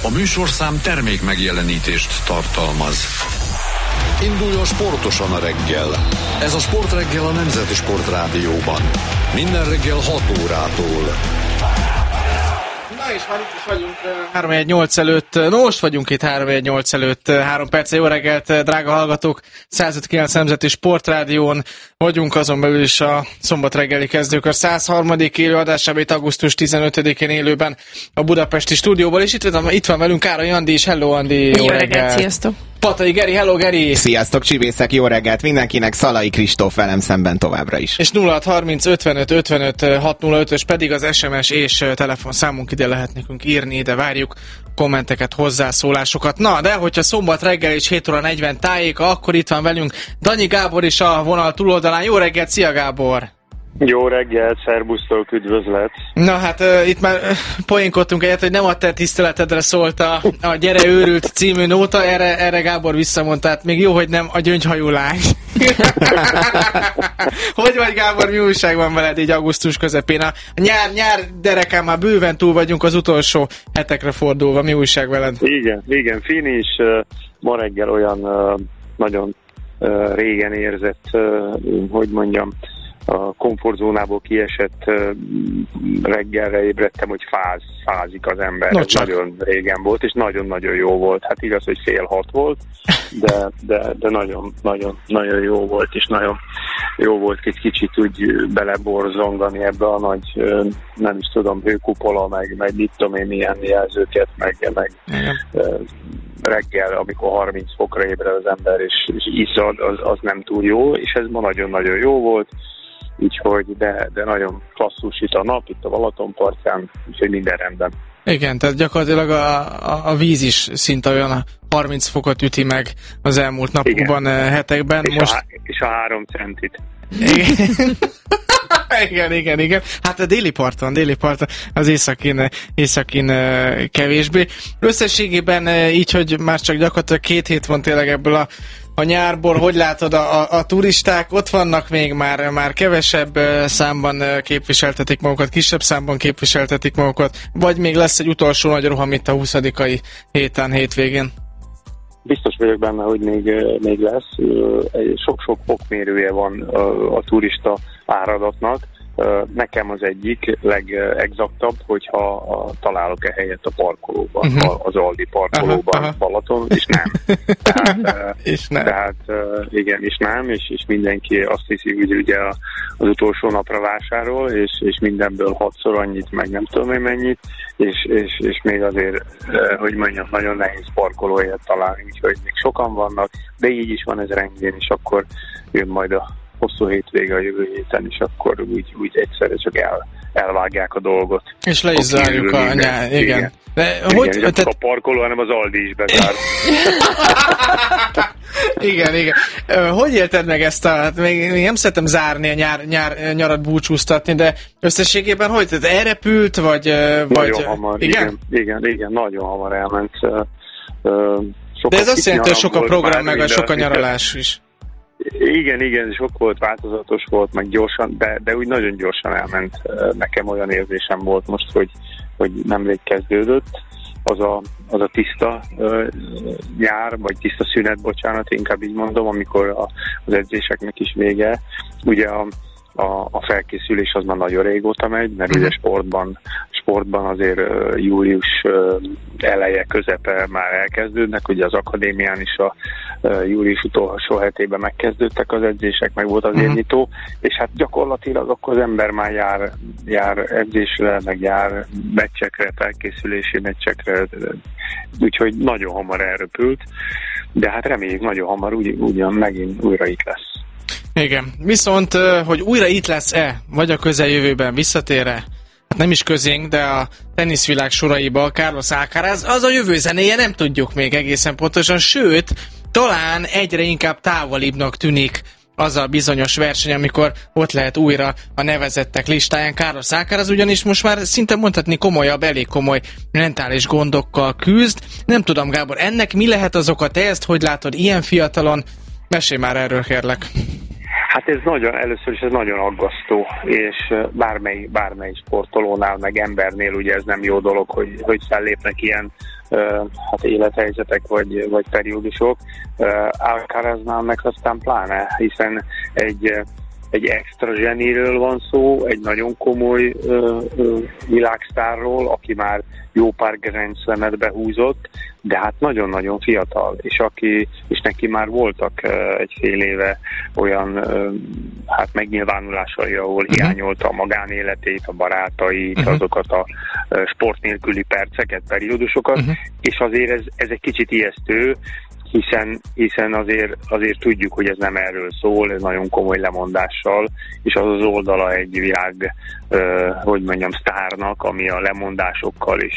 A műsorszám termék megjelenítést tartalmaz. Induljon sportosan a reggel. Ez a Sportreggel a Nemzeti Sportrádióban. Minden reggel 6 órától. Na és már itt is vagyunk 318 előtt, most vagyunk itt 318 előtt, 3 perce, jó reggelt, drága hallgatók, 105.9 Nemzeti Sportrádión vagyunk, azon belül is a szombat reggeli kezdőkör 103. élő adásában itt augusztus 15-én élőben a budapesti stúdióból, és itt van velünk Károly Andi is, hello Andi, jó reggelt, sziasztok! Patai Geri, hello Geri! Sziasztok, csivészek, jó reggelt mindenkinek, Szalai Kristóf velem szemben továbbra is. És 0630 55 55 605-ös pedig az SMS és telefonszámunk, ide lehet nekünk írni, ide várjuk kommenteket, hozzászólásokat. Na, de hogyha szombat reggel és 7 óra 40 tájéka, akkor itt van velünk Danyi Gábor is a vonal túloldalán. Jó reggelt, szia Gábor! Jó reggelt, szerbusztok, üdvözlet! Na hát itt már poénkodtunk egyet, hogy nem a te tiszteletedre szólt a Gyere őrült című nóta, erre Gábor visszamondta, hát még jó, hogy nem a gyöngyhajú lány. Hogy vagy Gábor, mi újság van veled így augusztus közepén? A nyár derekán már bőven túl vagyunk, az utolsó hetekre fordulva, mi újság veled? Igen, Fini is ma reggel olyan nagyon régen érzett, hogy mondjam, a komfortzónából kiesett reggelre ébredtem, hogy fázik az ember. Ez nagyon régen volt, és nagyon-nagyon jó volt. Hát igaz, hogy 5:30 volt, de nagyon jó volt, és nagyon jó volt egy kicsit úgy beleborzongani ebbe a nagy, nem is tudom, hőkupola, meg mit tudom én, milyen jelzőket, meg reggel, amikor 30 fokra ébred az ember, és izzad, az nem túl jó, és ez ma nagyon-nagyon jó volt. Úgyhogy, de nagyon klasszus itt a nap, itt a Balatonpartján, úgyhogy minden rendben. Igen, tehát gyakorlatilag a víz is szinte olyan 30 fokot üti meg az elmúlt napokban, hetekben. És a 3 centit. Igen. Hát a déli parton az északén kevésbé. Összességében így, hogy már csak gyakorlatilag 2 hét van tényleg ebből a nyárból, hogy látod a turisták, ott vannak még már kevesebb számban képviseltetik magukat, kisebb számban képviseltetik magukat, vagy még lesz egy utolsó nagy roham itt a 20-ai hétvégén? Biztos vagyok benne, hogy még lesz. Sok-sok fokmérője van a turista áradatnak. Nekem az egyik legexaktabb, hogyha találok helyet a parkolóban, az Aldi parkolóban, Balaton, és nem. Tehát igen, és nem, és mindenki azt hiszi, hogy ugye az utolsó napra vásárol, és mindenből 6-szor annyit, meg nem tudom én mennyit, és még azért, hogy mondjam, nagyon nehéz parkolóhelyet találni, úgyhogy még sokan vannak, de így is van ez rendjén, és akkor jön majd a hosszú hétvége a jövő héten, és akkor úgy egyszerre csak elvágják a dolgot. És le is zárjuk a nyár, igen. De hogy a parkoló, hanem az Aldi is bezárt. Igen. Hogy élted meg ezt hát még nem szeretem zárni a nyarat búcsúztatni, de összességében hogy? Tehát elrepült, vagy... Nagyon hamar, igen, nagyon hamar elment. De ez azt jelenti, hogy sok a program, meg sok a nyaralás is. Igen, sok volt, változatos volt, meg gyorsan, de úgy nagyon gyorsan elment. Nekem olyan érzésem volt most, hogy nemrég kezdődött az a tiszta nyár, vagy tiszta szünet, bocsánat, inkább így mondom, amikor az edzéseknek is vége. Ugye a felkészülés az már nagyon régóta megy, mert ugye sportban azért július eleje, közepe már elkezdődnek, ugye az akadémián is a július utolsó hetében megkezdődtek az edzések, meg volt az nyitó, és hát gyakorlatilag akkor az ember már jár edzésre, meg jár meccsekre, felkészülési meccsekre, úgyhogy nagyon hamar elröpült, de hát reméljük nagyon hamar ugyan megint újra itt lesz. Igen, viszont, hogy újra itt lesz-e, vagy a közeljövőben visszatér-e, hát nem is közénk, de a teniszvilág soraiba Carlos Alcaraz, az a jövő zenéje, nem tudjuk még egészen pontosan, sőt, talán egyre inkább távolibbnak tűnik az a bizonyos verseny, amikor ott lehet újra a nevezettek listáján. Carlos Alcaraz ugyanis most már szinte mondhatni elég komoly mentális gondokkal küzd. Nem tudom, Gábor, ennek mi lehet az oka? Te ezt hogy látod ilyen fiatalon? Mesélj már erről, kérlek. Hát először is ez nagyon aggasztó, és bármely sportolónál, meg embernél ugye ez nem jó dolog, hogy fellépnek ilyen élethelyzetek vagy periódusok. Alcaraznál meg aztán pláne, hiszen egy extra zseniről van szó, egy nagyon komoly világsztárról, aki már jó pár Grand Slamet behúzott, de hát nagyon-nagyon fiatal, és neki már voltak egy fél éve olyan megnyilvánulásai, ahol hiányolta a magánéletét, a barátait, azokat a sport nélküli perceket, periódusokat, és azért ez egy kicsit ijesztő, hiszen azért tudjuk, hogy ez nem erről szól, ez nagyon komoly lemondással, és az oldala egy világ, sztárnak, ami a lemondásokkal és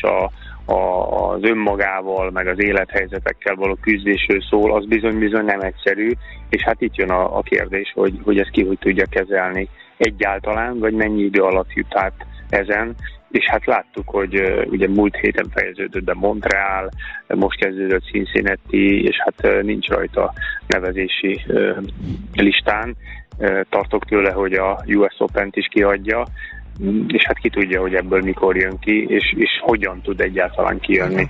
az önmagával, meg az élethelyzetekkel való küzdésről szól, az bizony-bizony nem egyszerű, és hát itt jön a kérdés, hogy ezt ki hogy tudja kezelni egyáltalán, vagy mennyi idő alatt jut át ezen, és hát láttuk, hogy ugye múlt héten fejeződött be Montreal, most kezdődött Cincinnati, és hát nincs rajta nevezési listán. Tartok tőle, hogy a US Open-t is kiadja, és hát ki tudja, hogy ebből mikor jön ki, és hogyan tud egyáltalán kijönni.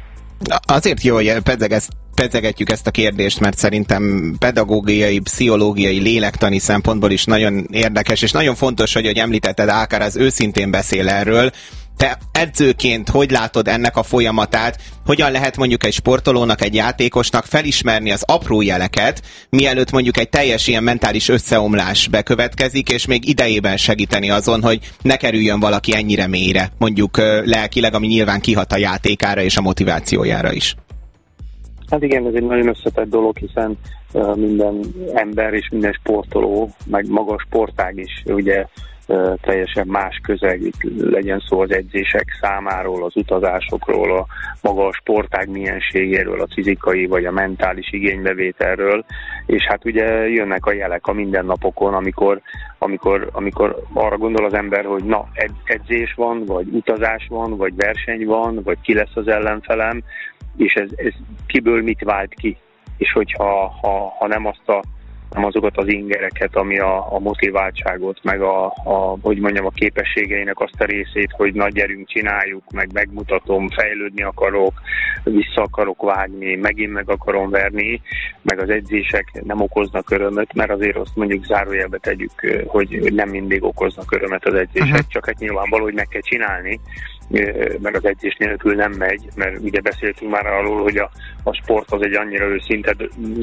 Azért jó, hogy pedzegetjük ezt a kérdést, mert szerintem pedagógiai, pszichológiai, lélektani szempontból is nagyon érdekes, és nagyon fontos, hogy említetted, Alcaraz őszintén beszél erről. Te edzőként hogy látod ennek a folyamatát? Hogyan lehet mondjuk egy sportolónak, egy játékosnak felismerni az apró jeleket, mielőtt mondjuk egy teljes ilyen mentális összeomlás bekövetkezik, és még idejében segíteni azon, hogy ne kerüljön valaki ennyire mélyre, mondjuk lelkileg, ami nyilván kihat a játékára és a motivációjára is? Hát igen, ez egy nagyon összetett dolog, hiszen minden ember és minden sportoló, meg maga a sportág is ugye teljesen más közeg, legyen szó az edzések számáról, az utazásokról, a maga a sportág mienségéről, a fizikai vagy a mentális igénybevételről, és hát ugye jönnek a jelek a mindennapokon, amikor arra gondol az ember, hogy edzés van, vagy utazás van, vagy verseny van, vagy ki lesz az ellenfelem, és ez kiből mit vált ki, és hogyha nem azokat az ingereket, ami a motiváltságot, meg a képességeinek azt a részét, hogy na gyerünk, csináljuk, meg megmutatom, fejlődni akarok, vissza akarok vágni, megint meg akarom verni, meg az edzések nem okoznak örömöt, mert azért azt mondjuk zárójelbe tegyük, hogy nem mindig okoznak örömet az edzések, csak hát nyilvánvaló, hogy meg kell csinálni, meg az edzés nélkül nem megy, mert ugye beszéltünk már arról, hogy a sport az egy annyira őszinte,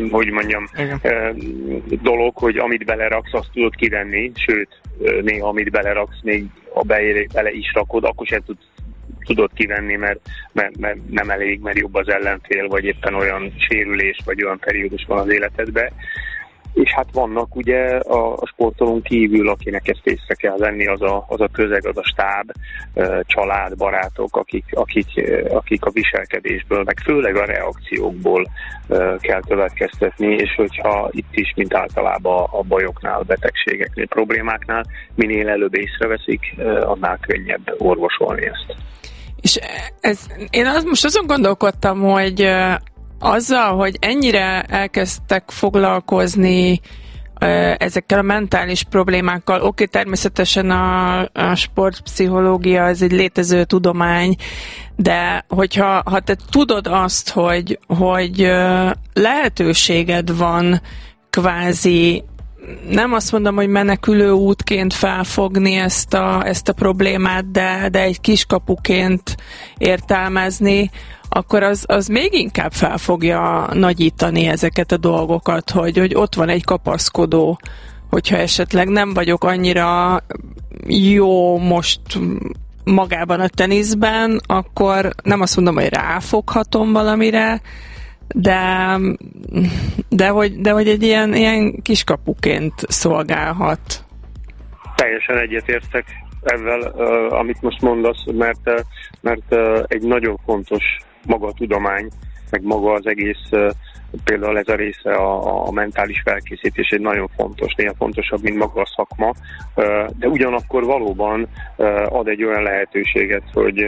dolog, hogy amit beleraksz, azt tudod kivenni, sőt, néha amit beleraksz, még ha bele is rakod, akkor sem tudod kivenni, mert nem elég, mert jobb az ellenfél, vagy éppen olyan sérülés, vagy olyan periódus van az életedben. És hát vannak ugye a sportolón kívül, akinek ezt észre kell venni, az a közeg, az a stáb, család, barátok, akik a viselkedésből, meg főleg a reakciókból kell következtetni, és hogyha itt is, mint általában a bajoknál, betegségeknél, problémáknál, minél előbb észreveszik, annál könnyebb orvosolni ezt. És most azon gondolkodtam, hogy azzal, hogy ennyire elkezdtek foglalkozni ezekkel a mentális problémákkal, oké, természetesen a sportpszichológia ez egy létező tudomány, de ha te tudod azt, hogy lehetőséged van kvázi, nem azt mondom, hogy menekülő útként felfogni ezt a problémát, de egy kiskapuként értelmezni, akkor az még inkább fel fogja nagyítani ezeket a dolgokat, hogy ott van egy kapaszkodó, hogyha esetleg nem vagyok annyira jó most magában a teniszben, akkor nem azt mondom, hogy ráfoghatom valamire, de hogy egy ilyen kiskapuként szolgálhat. Teljesen egyetértek ezzel, amit most mondasz, mert egy nagyon fontos maga a tudomány, meg maga az egész, például ez a része a mentális felkészítés egy nagyon fontos, néha fontosabb, mint maga a szakma, de ugyanakkor valóban ad egy olyan lehetőséget,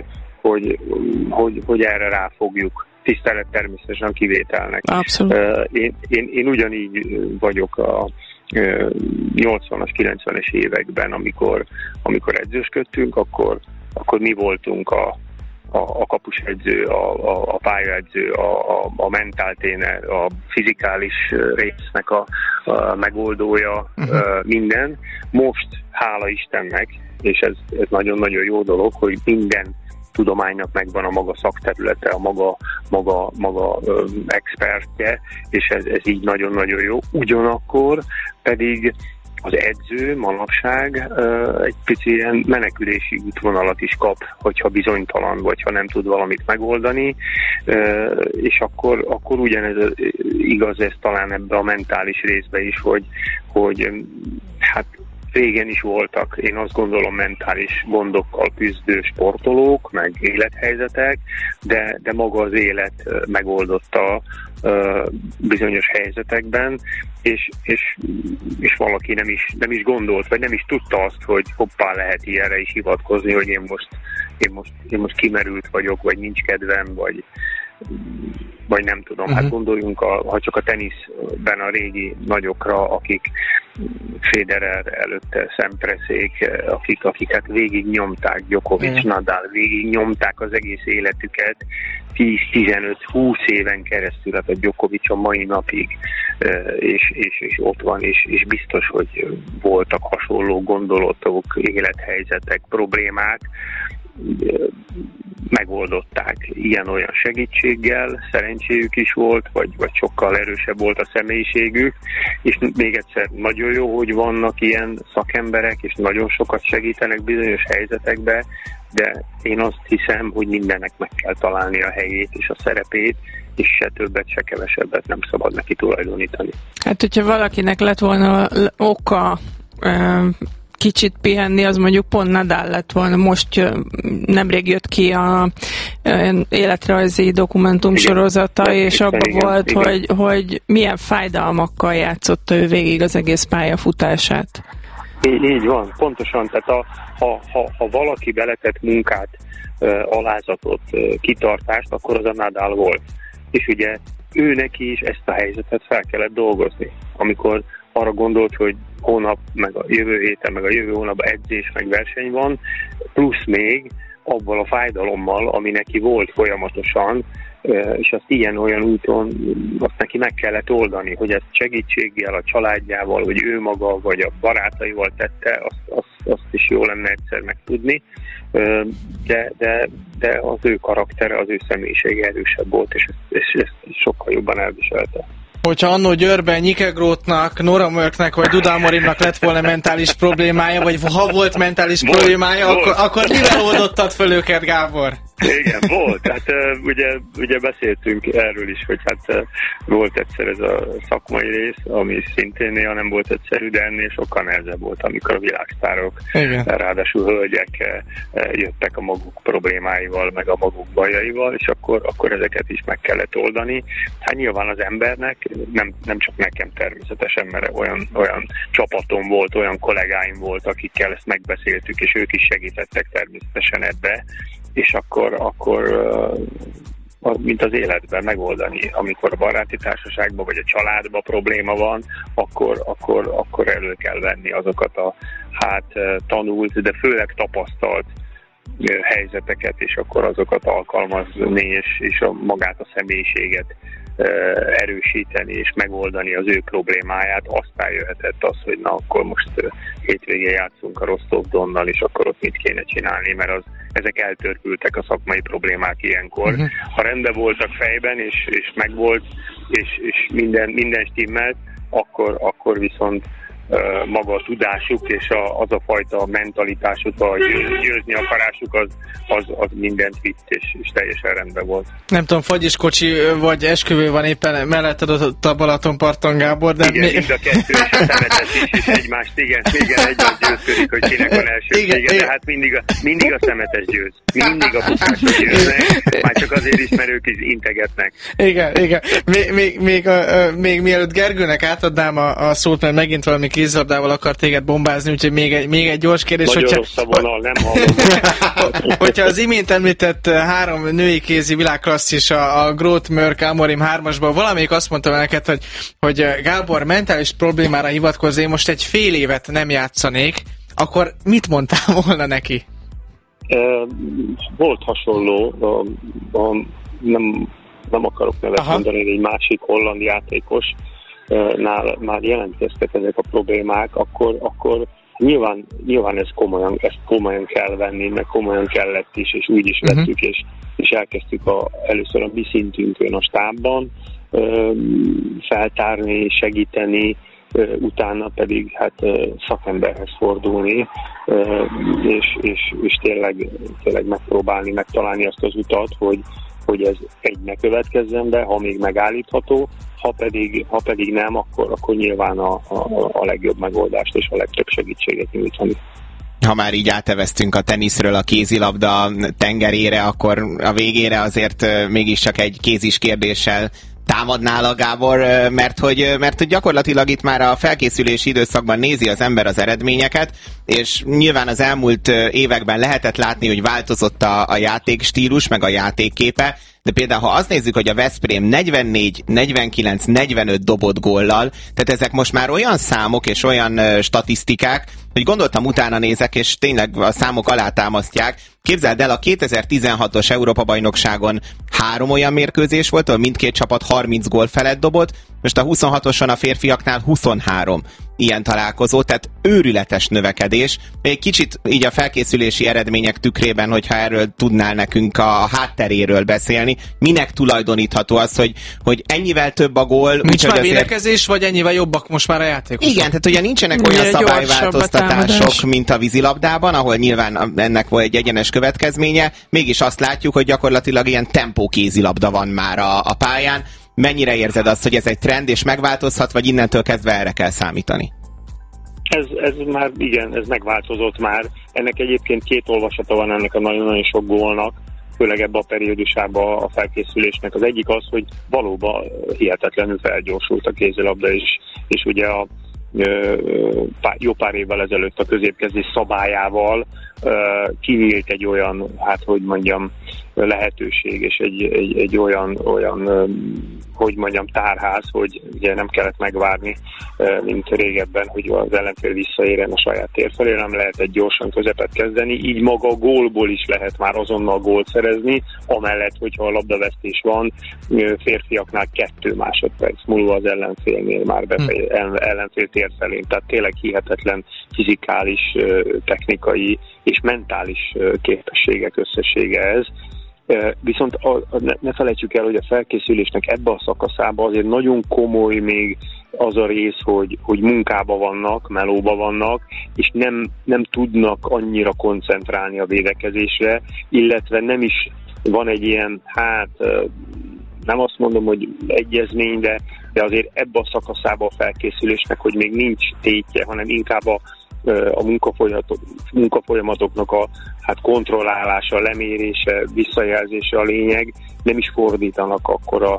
hogy erre ráfogjuk. Tisztelet természetesen kivételnek. Abszolút. Én ugyanígy vagyok 80-as, 90-es években, amikor edzősködtünk, akkor mi voltunk a kapusedző, a pályaedző, a mentálténer, a fizikális résznek a megoldója, minden. Most, hála Istennek, és ez nagyon-nagyon jó dolog, hogy minden tudománynak megvan a maga szakterülete, a maga expertje, és ez így nagyon-nagyon jó. Ugyanakkor pedig az edző manapság egy pici ilyen menekülési útvonalat is kap, hogyha bizonytalan, vagy ha nem tud valamit megoldani, és akkor ugyanez igaz, ez talán ebbe a mentális részbe is, hogy hát régen is voltak, én azt gondolom, mentális gondokkal küzdő sportolók, meg élethelyzetek, de maga az élet megoldotta bizonyos helyzetekben, és valaki nem is gondolt, vagy nem is tudta azt, hogy hoppá, lehet ilyenre is hivatkozni, hogy én most kimerült vagyok, vagy nincs kedvem, vagy nem tudom. Hát gondoljunk, ha csak a teniszben a régi nagyokra, akik Federer előtte, Szempreszék, akiket végig nyomták, Djokovic, Nadal, végig nyomták az egész életüket 10-15-20 éven keresztül, hát a Djokovic a mai napig, és ott van, és biztos, hogy voltak hasonló gondolatok, élethelyzetek, problémák, megoldották ilyen-olyan segítséggel, szerencséjük is volt, vagy sokkal erősebb volt a személyiségük, és még egyszer nagyon jó, hogy vannak ilyen szakemberek, és nagyon sokat segítenek bizonyos helyzetekbe, de én azt hiszem, hogy mindennek meg kell találni a helyét és a szerepét, és se többet, se kevesebbet nem szabad neki tulajdonítani. Hát, hogyha valakinek lett volna oka kicsit pihenni, az mondjuk pont Nadal lett volna. Most nemrég jött ki a életrajzi dokumentum sorozata, és abban volt, hogy milyen fájdalmakkal játszotta ő végig az egész pályafutását. Így van, pontosan. Tehát ha valaki beletett munkát, alázatot, kitartást, akkor az a Nadal volt. És ugye ő neki is ezt a helyzetet fel kellett dolgozni. Amikor arra gondolt, hogy hónap, meg a jövő héten, meg a jövő hónapban edzés, meg verseny van, plusz még avval a fájdalommal, ami neki volt folyamatosan, és azt ilyen-olyan úton azt neki meg kellett oldani, hogy ezt segítséggel, a családjával, vagy ő maga, vagy a barátaival tette, azt is jó lenne egyszer megtudni, de az ő karaktere, az ő személyisége erősebb volt, és ezt sokkal jobban elviselte. Hogyha annó Győrben Nyikegrótnak, Nora Mörknek vagy Dudál Marinnak lett volna mentális problémája, vagy ha volt mentális problémája, akkor mivel oldottad föl őket, Gábor? Igen, volt. Hát ugye beszéltünk erről is, hogy hát volt egyszer ez a szakmai rész, ami szintén néha nem volt egyszerű, de ennél sokkal nehezebb volt, amikor a világsztárok, ráadásul hölgyek jöttek a maguk problémáival, meg a maguk bajaival, és akkor ezeket is meg kellett oldani. Hát nyilván az embernek, nem csak nekem természetesen, mert olyan csapatom volt, olyan kollégáim volt, akikkel ezt megbeszéltük, és ők is segítettek természetesen ebbe, és akkor mint az életben megoldani, amikor a baráti társaságban vagy a családban probléma van, akkor elő kell venni azokat a tanult, de főleg tapasztalt helyzeteket, és akkor azokat alkalmazni, és magát a személyiséget erősíteni és megoldani az ő problémáját. Aztán jöhetett az, hogy na akkor most hétvégén játszunk a Rostov Donnal, és akkor ott mit kéne csinálni, mert ezek eltörpültek a szakmai problémák ilyenkor. Ha rendben voltak fejben, és megvolt, és minden stimmelt, akkor viszont maga a tudásuk és az a fajta mentalitásuk, vagy győzni akarásuk, az mindent vitt, és teljesen rendben volt. Nem tudom, fagyiskocsi vagy esküvő van éppen melletted ott a Balatonparton, Gábor, de... Igen, mind a kettő, és a szemetes is egymást, igen, egymást győzködik, hogy kinek van első, igen, de hát mindig a szemetes győz. Mindig a bukások győznek, már csak azért is, mert ők is integetnek. Igen. Még mielőtt Gergőnek átadnám a szót, mert megint valami kézilabdával akar téged bombázni, úgyhogy még egy gyors kérdés. Nagyon rossz a vonal, nem hallom. Hogyha az imént említett 3 női kézi világklasszis a Groth, Mörk, Amorim 3-asban, valamelyik azt mondta neked, hogy Gábor, mentális problémára hivatkozz, én most egy fél évet nem játszanék, akkor mit mondtál volna neki? Volt hasonló, nem akarok nevet mondani, egy másik holland játékosnál már jelentkeztek ezek a problémák, akkor nyilván ezt komolyan kell venni, meg komolyan kellett is, és úgy is vettük, és elkezdtük először a mi szintünkön a stábban feltárni, segíteni, utána pedig hát szakemberhez fordulni, és tényleg megpróbálni megtalálni azt az utat, hogy ez ne következzen be, ha még megállítható, ha pedig nem, akkor nyilván a legjobb megoldást és a legtöbb segítséget nyújtani. Ha már így áteveztünk a teniszről a kézilabda tengerére, akkor a végére azért mégiscsak egy kézis kérdéssel támadnál a Gábor, mert hogy gyakorlatilag itt már a felkészülési időszakban nézi az ember az eredményeket, és nyilván az elmúlt években lehetett látni, hogy változott a játékstílus, meg a játékképe, de például ha azt nézzük, hogy a Veszprém 44, 49, 45 dobott góllal, tehát ezek most már olyan számok és olyan statisztikák, hogy gondoltam utána nézek, és tényleg a számok alátámasztják. Képzeld el, a 2016-os Európa-bajnokságon 3 olyan mérkőzés volt, ahol mindkét csapat 30 gól felett dobott, most a 26-oson a férfiaknál 23 ilyen találkozó, tehát őrületes növekedés. Egy kicsit így a felkészülési eredmények tükrében, hogyha erről tudnál nekünk a hátteréről beszélni, minek tulajdonítható az, hogy ennyivel több a gól. Nincs már védekezés, vagy ennyivel jobbak most már a játékosok? Igen, tehát ugye nincsenek olyan szabályváltoztatások, mint a vízilabdában, ahol nyilván ennek volt egy egyenes következménye, mégis azt látjuk, hogy gyakorlatilag ilyen tempó kézilabda van már a pályán. Mennyire érzed azt, hogy ez egy trend, és megváltozhat, vagy innentől kezdve erre kell számítani? Ez már, igen, ez megváltozott már. Ennek egyébként 2 olvasata van ennek a nagyon-nagyon sok gólnak, főleg ebben a periódusában a felkészülésnek. Az egyik az, hogy valóban hihetetlenül felgyorsult a kézilabda, és ugye jó pár évvel ezelőtt a középkezdés szabályával kinyílt egy olyan, hát hogy mondjam, lehetőség, és egy olyan hogy mondjam, tárház, hogy ugye nem kellett megvárni, mint régebben, hogy az ellenfél visszaérjen a saját tér felé, nem lehetett gyorsan közepet kezdeni, így maga a gólból is lehet már azonnal gólt szerezni, amellett, hogyha a labdavesztés van, férfiaknál 2 másodperc múlva az ellenfélnél már ellenfél tér felén, tehát tényleg hihetetlen fizikális, technikai és mentális képességek összessége ez. Viszont ne felejtsük el, hogy a felkészülésnek ebbe a szakaszába azért nagyon komoly még az a rész, hogy munkába vannak, melóba vannak, és nem tudnak annyira koncentrálni a védekezésre, illetve nem is van egy ilyen, nem azt mondom, hogy egyezmény, de azért ebbe a szakaszába a felkészülésnek, hogy még nincs tétje, hanem inkább a munkafolyamatoknak a kontrollálása, lemérése, visszajelzése a lényeg, nem is fordítanak akkora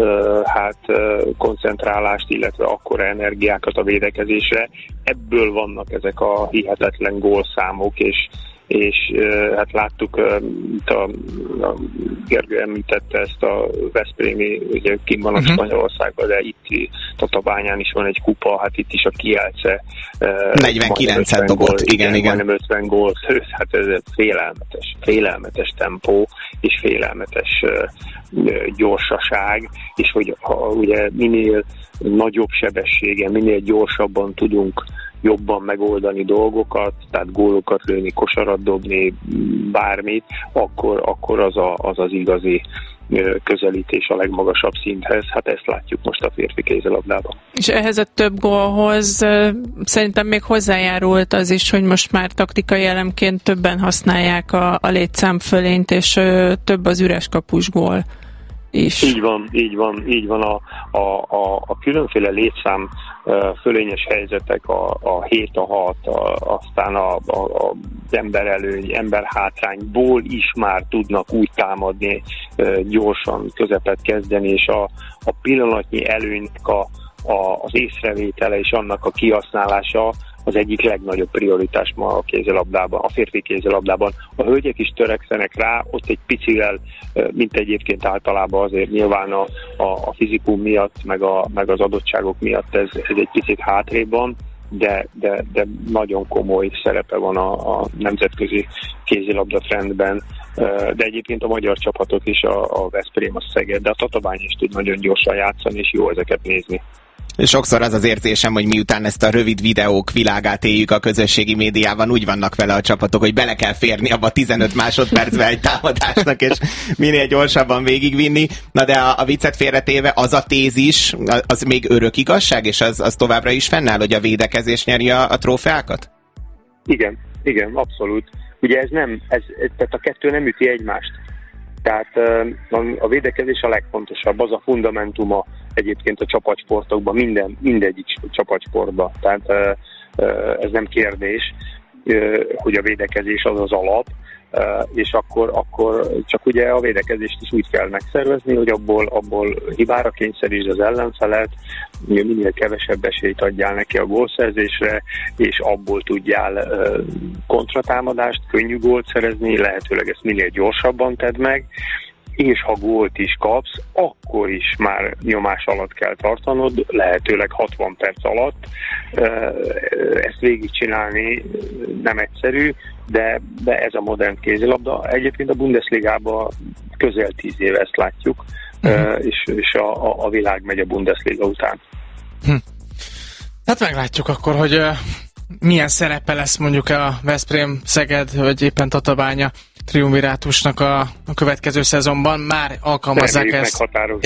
koncentrálást, illetve akkora energiákat a védekezésre. Ebből vannak ezek a hihetetlen gólszámok, és hát láttuk, a Gergő említette ezt a veszprémi, ugye kint van a Spanyolországban, de itt Tatabányán is van egy kupa, hát itt is a Kielce 49-et dobott, igen. Majdnem 50 gól, hát ez félelmetes tempó, és félelmetes gyorsaság, és hogy ugye minél nagyobb sebességen, minél gyorsabban tudunk jobban megoldani dolgokat, tehát gólokat lőni, kosarat dobni, bármit, akkor az igazi közelítés a legmagasabb szinthez. Hát ezt látjuk most a férfi kézilabdában. És ehhez a több gólhoz szerintem még hozzájárult az is, hogy most már taktikai elemként többen használják a létszámfölényt, és több az üres kapus gól is. Így van. A különféle létszám fölényes helyzetek, a 7-6, aztán az emberelőny, emberhátrányból is már tudnak úgy támadni gyorsan közepet kezdeni, és a pillanatnyi előnynek az észrevétele és annak a kihasználása az egyik legnagyobb prioritás ma a kézilabdában, a férfi kézilabdában. A hölgyek is törekszenek rá, ott egy picivel, mint egyébként általában azért nyilván a fizikum miatt, meg az adottságok miatt ez egy picit hátrébb van, de nagyon komoly szerepe van a nemzetközi kézilabda trendben, de egyébként a magyar csapatok is, a Veszprém, a Szeged, de a Tatabány is tud nagyon gyorsan játszani, és jó ezeket nézni. Sokszor az érzésem, hogy miután ezt a rövid videók világát éljük a közösségi médiában, úgy vannak vele a csapatok, hogy bele kell férni abba 15 másodpercbe egy támadásnak, és minél gyorsabban végigvinni. Na de a viccet félretéve, az a tézis, az még örök igazság, és az továbbra is fennáll, hogy a védekezés nyeri a trófeákat? Igen, abszolút. Ugye tehát a kettő nem üti egymást. Tehát a védekezés a legfontosabb, az a fundamentuma egyébként a csapatsportokban, mindegyik csapatsportban. Tehát ez nem kérdés, hogy a védekezés az az alap, és akkor csak ugye a védekezést is úgy kell megszervezni, hogy abból hibára kényszerítsd az ellenfelet, minél kevesebb esélyt adjál neki a gólszerzésre, és abból tudjál kontratámadást, könnyű gólt szerezni, lehetőleg ezt minél gyorsabban tedd meg, és ha gólt is kapsz, akkor is már nyomás alatt kell tartanod, lehetőleg 60 perc alatt. Ezt végigcsinálni nem egyszerű, de ez a modern kézilabda. Egyébként a Bundesligában közel 10 éve ezt látjuk, és a világ megy a Bundesliga után. Hát meglátjuk akkor, hogy milyen szerepe lesz mondjuk a Veszprém, Szeged, vagy éppen Tatabánya triumvirátusnak a következő szezonban. Már alkalmazzák ezt.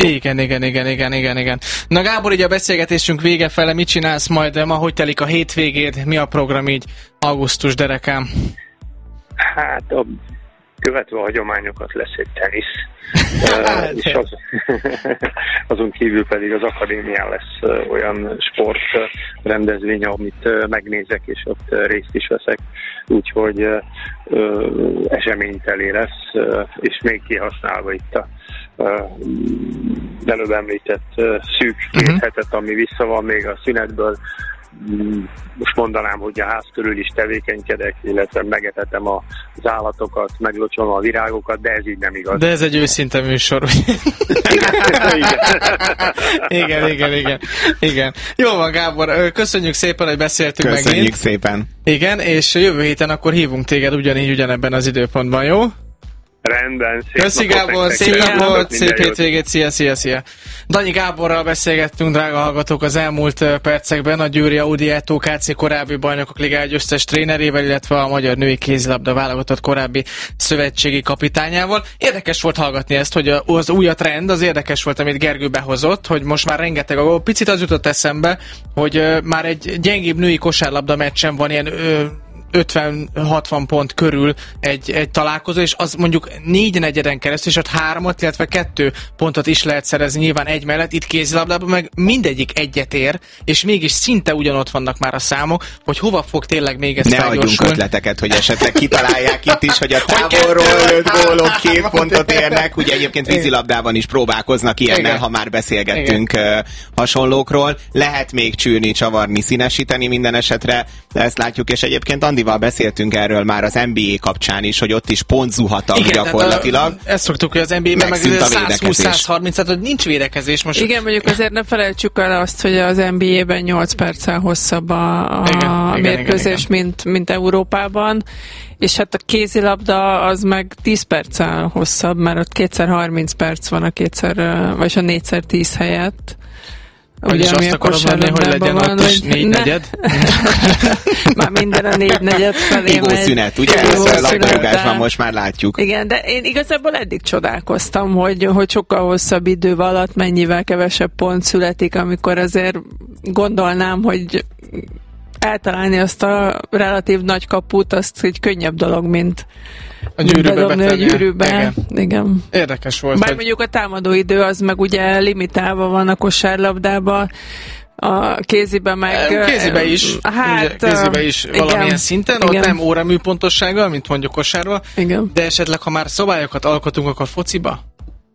Igen. Na Gábor, így a beszélgetésünk vége fele, mit csinálsz majd ma, hogy telik a hétvégéd, mi a program így augusztus derekán? Hát követve a hagyományokat lesz egy tenisz, és azon kívül pedig az akadémián lesz olyan sportrendezvény, amit megnézek, és ott részt is veszek, úgyhogy eseményteli lesz, és még kihasználva itt a előbb említett szűk 2 hetet, ami vissza van még a szünetből. Most mondanám, hogy a ház körül is tevékenykedek, illetve megetetem az állatokat, meglocsolom a virágokat, de ez így nem igaz. De ez egy őszinte műsor. Igen. Jó van, Gábor, köszönjük szépen, hogy beszéltünk meg. Köszönjük szépen. Igen, és jövő héten akkor hívunk téged ugyanebben az időpontban, jó? Rendben, szép köszi Gábor, szép napot, szép hétvégét, szia. Danyi Gáborral beszélgettünk, drága hallgatók, az elmúlt percekben a Győri Audi ETO KC korábbi bajnokok ligája győztes trénerével, illetve a magyar női kézilabda válogatott korábbi szövetségi kapitányával. Érdekes volt hallgatni ezt, hogy az új a trend, az érdekes volt, amit Gergő behozott, hogy most már rengeteg a picit az jutott eszembe, hogy már egy gyengébb női kosárlabda meccsen van ilyen 50-60 pont körül egy találkozó, és az mondjuk 4 negyeden keresztül, és ott 3, illetve 2 pontot is lehet szerezni nyilván egy mellett, itt kézilabdában meg mindegyik egyet ér, és mégis szinte ugyanott vannak már a számok, hogy hova fog tényleg még ez felgyorsulni. Ne adjunk ötleteket, hogy esetleg kitalálják itt is, hogy a távolról 5 gólok 2 pontot érnek, ugye egyébként vízilabdában is próbálkoznak ilyennel, ha már beszélgettünk hasonlókról. Lehet még csűrni, csavarni, színesíteni minden esetre, de ezt látjuk, és egyébként Andival beszéltünk erről már az NBA kapcsán is, hogy ott is pont zuhatag gyakorlatilag. Ezt szoktuk, hogy az NBA-ben meg 120-130, tehát hogy nincs védekezés most. Igen, mondjuk azért ne felejtsük el azt, hogy az NBA-ben 8 perccel hosszabb a mérkőzés, mint Európában, és hát a kézilabda az meg 10 perccel hosszabb, mert ott 2x30 perc van vagy a 4x10 helyett. Ugye, azt akarod mondani, hogy legyen ott is 4 negyed? Már minden a 4 negyed felé megy. Szünet, ugye? Ez a labdarúgásban most már látjuk. Igen, de én igazából eddig csodálkoztam, hogy sokkal hosszabb idő alatt mennyivel kevesebb pont születik, amikor azért gondolnám, hogy eltalálni azt a relatív nagy kaput, azt egy könnyebb dolog, mint a gyűrűbe. Igen. Érdekes volt. Bár mondjuk a támadóidő az meg ugye limitálva van a kosárlabdában, a kéziben meg... Kézibe is. Kézibe is valamilyen igen, szinten, igen. Ott nem óramű pontossággal, mint mondjuk kosárban. Igen. De esetleg, ha már szabályokat alkotunk, akkor fociba?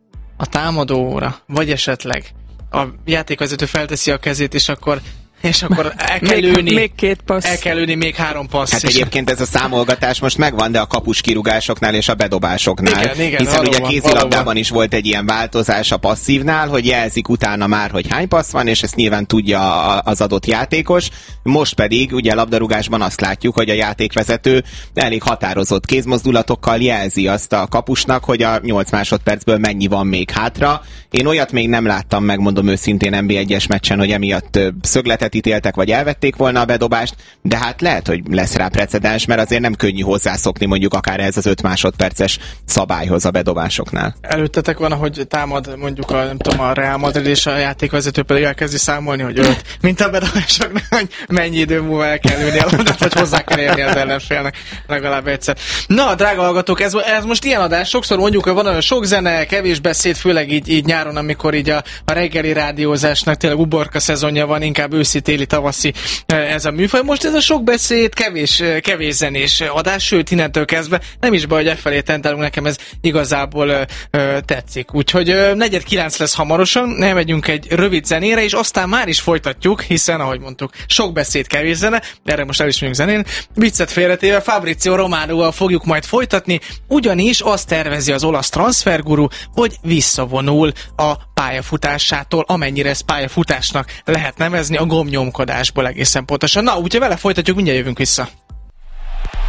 a támadóra, vagy esetleg a játékvezető felteszi a kezét, és akkor el kell lőni. Még 2 passz. El kell lőni még 3 passz. Hát egyébként ez a számolgatás most megvan, de a kapus kirúgásoknál és a bedobásoknál. Igen, hiszen ugye a kézilabdában is volt egy ilyen változás a passzívnál, hogy jelzik utána már, hogy hány passz van, és ezt nyilván tudja az adott játékos. Most pedig ugye labdarúgásban azt látjuk, hogy a játékvezető elég határozott kézmozdulatokkal jelzi azt a kapusnak, hogy a 8 másodpercből mennyi van még hátra. Én olyat még nem láttam, megmondom őszintén NB1-es meccsen, hogy emiatt szögletet ítéltek, vagy elvették volna a bedobást, de hát lehet, hogy lesz rá precedens, mert azért nem könnyű hozzászokni mondjuk akár ez az 5 másodperces szabályhoz a bedobásoknál. Előttetek van, ahogy támad mondjuk a Real Madrid, és a játékvezető pedig elkezdi számolni, hogy 5, mint a bedobásoknál, hogy mennyi idő múlva el kell ülni a labdát, vagy hozzá kell érni az ellenfélnek legalább egyszer. Na, drága hallgatók, ez most ilyen adás, sokszor mondjuk, hogy van olyan sok zene, kevés beszéd, főleg így nyáron, amikor így a reggeli rádiózásnak tényleg uborka szezonja van, inkább téli, tavaszi ez a műfaj. Most ez a sok beszéd, kevés zenés adás, sőt, innentől kezdve nem is baj, hogy efelé tentálunk, nekem ez igazából tetszik. Úgyhogy 8:45 lesz hamarosan, elmegyünk egy rövid zenére, és aztán már is folytatjuk, hiszen, ahogy mondtuk, sok beszéd, kevés zene, erre most el is megyünk zenén. Viccet félretéve, Fabrizio Romanoval fogjuk majd folytatni, ugyanis azt tervezi az olasz transferguru, hogy visszavonul a pályafutásától, amennyire ezt pályafutásnak lehet nevezni, a gombnyomkodásból egészen pontosan. Na, úgyhogy vele folytatjuk, mindjárt jövünk vissza.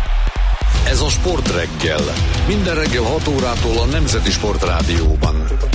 Ez a Sportreggel. Minden reggel 6 órától a Nemzeti Sportrádióban.